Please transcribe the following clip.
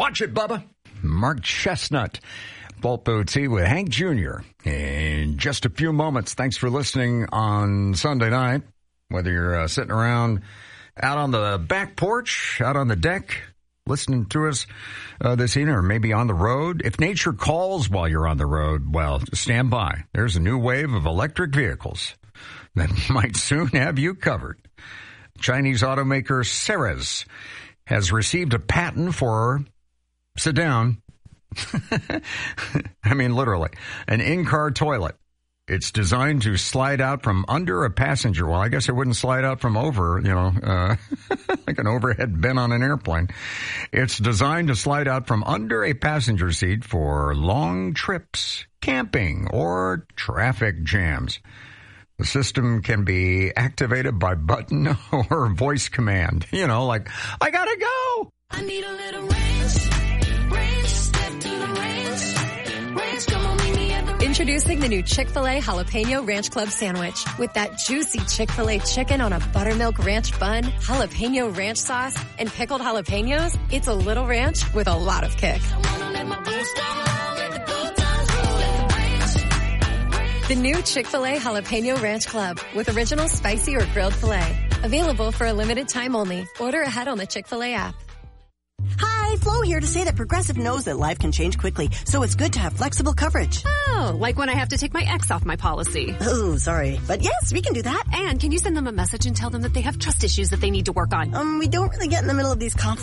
Watch it, Bubba. Mark Chestnut, Bolt Bootsy with Hank Jr. In just a few moments. Thanks for listening on Sunday night. Whether you're sitting around out on the back porch, out on the deck, listening to us this evening, or maybe on the road. If nature calls while you're on the road, well, stand by. There's a new wave of electric vehicles that might soon have you covered. Chinese automaker Ceres has received a patent for, sit down, I mean literally, an in-car toilet. It's designed to slide out from under a passenger. Well, I guess it wouldn't slide out from over, like an overhead bin on an airplane. It's designed to slide out from under a passenger seat for long trips, camping, or traffic jams. The system can be activated by button or voice command. Like, I gotta go. I need a little range, step to the range, come on, meet me at the... Introducing the new Chick-fil-A Jalapeno Ranch Club Sandwich. With that juicy Chick-fil-A chicken on a buttermilk ranch bun, jalapeno ranch sauce, and pickled jalapenos, it's a little ranch with a lot of kick. The new Chick-fil-A Jalapeno Ranch Club with original spicy or grilled filet. Available for a limited time only. Order ahead on the Chick-fil-A app. Hi, Flo here to say that Progressive knows that life can change quickly, so it's good to have flexible coverage. Oh, like when I have to take my ex off my policy. Oh, sorry. But yes, we can do that. And can you send them a message and tell them that they have trust issues that they need to work on? We don't really get in the middle of these conflicts.